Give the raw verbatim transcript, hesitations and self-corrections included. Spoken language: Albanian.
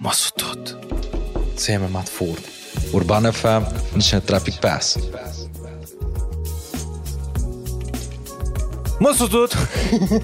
Masutut. Insieme a Matt Ford. Urbana F M, National Traffic Pass. Masutut.